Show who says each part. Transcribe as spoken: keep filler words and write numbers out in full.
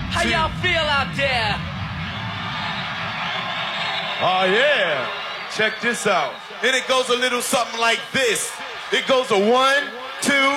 Speaker 1: How y'all feel out there?
Speaker 2: Oh, yeah. Check this out. And it goes a little something like this. It goes a one, two,